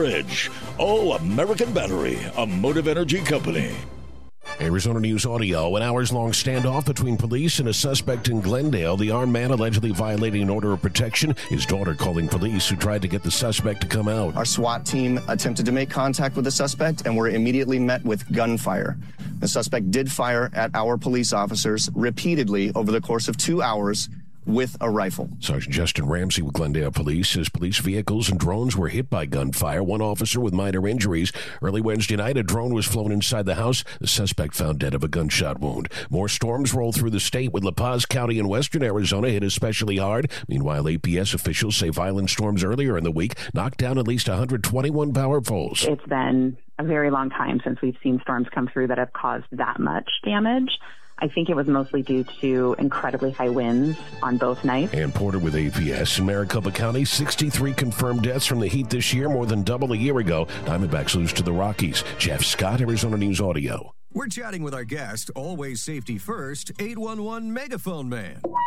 Bridge. Oh, American Battery, a Motive Energy company. Arizona News Audio. An hours-long standoff between police and a suspect in Glendale. The armed man allegedly violating an order of protection. His daughter calling police, who tried to get the suspect to come out. Our SWAT team attempted to make contact with the suspect and were immediately met with gunfire. The suspect did fire at our police officers repeatedly over the course of 2 hours with a rifle. Sergeant Justin Ramsey with Glendale Police says police vehicles and drones were hit by gunfire. One officer with minor injuries. Early Wednesday night, a drone was flown inside the house. The suspect found dead of a gunshot wound. More storms roll through the state, with La Paz County in western Arizona hit especially hard. Meanwhile, APS officials say violent storms earlier in the week knocked down at least 121 power poles. It's been a very long time since we've seen storms come through that have caused that much damage. I think it was mostly due to incredibly high winds on both nights. Ann Porter with APS. In Maricopa County, 63 confirmed deaths from the heat this year, more than double a year ago. Diamondbacks lose to the Rockies. Jeff Scott, Arizona News Audio. We're chatting with our guest, always safety first, 811 Megaphone Man. Call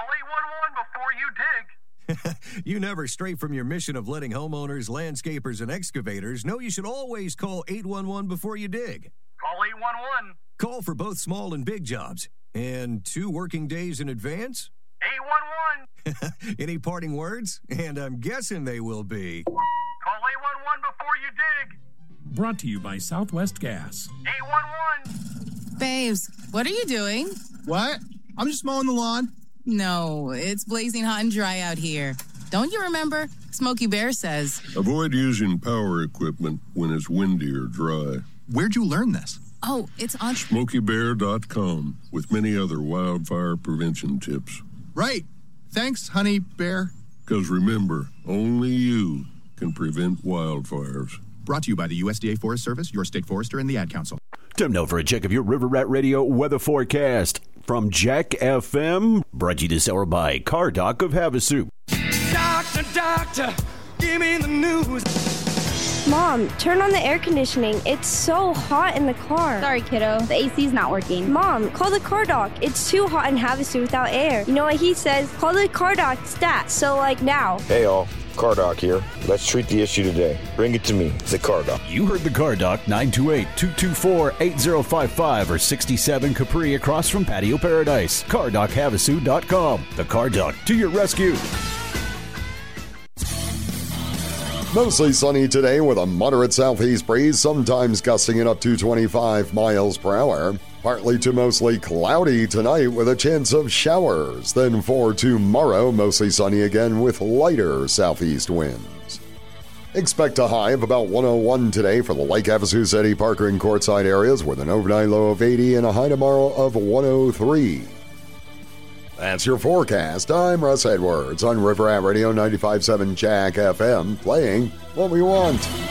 811 before you dig. You never stray from your mission of letting homeowners, landscapers, and excavators know you should always call 811 before you dig. Call 811. Call for both small and big jobs. And 2 working days in advance? 811. Any parting words? And I'm guessing they will be... Call 811 before you dig. Brought to you by Southwest Gas. 811. Babes, what are you doing? What? I'm just mowing the lawn. No, it's blazing hot and dry out here. Don't you remember? Smokey Bear says... Avoid using power equipment when it's windy or dry. Where'd you learn this? Oh, it's on... SmokeyBear.com, with many other wildfire prevention tips. Right. Thanks, Honey Bear. Because remember, only you can prevent wildfires. Brought to you by the USDA Forest Service, your state forester, and the Ad Council. Time now for a check of your River Rat Radio weather forecast from Jack FM. Brought to you this hour by Car Doc of Havasu. Doctor, give me the news. Mom, turn on the air conditioning. It's so hot in the car. Sorry, kiddo. The AC's not working. Mom, call the car doc. It's too hot in Havasu without air. You know what he says? Call the car doc stat. So, like, now. Hey, all. Car Doc here. Let's treat the issue today. Bring it to me. The Car Doc. You heard the Car Doc, 928-224-8055 or 67 Capri across from Patio Paradise. CarDocHavasu.com. The Car Doc to your rescue. Mostly sunny today with a moderate southeast breeze, sometimes gusting at up to 25 miles per hour. Partly to mostly cloudy tonight with a chance of showers. Then for tomorrow, mostly sunny again with lighter southeast winds. Expect a high of about 101 today for the Lake Havasu, City, Parker, and Quartzsite areas with an overnight low of 80 and a high tomorrow of 103. That's your forecast. I'm Russ Edwards on River Rat Radio 95.7 Jack FM, playing what we want.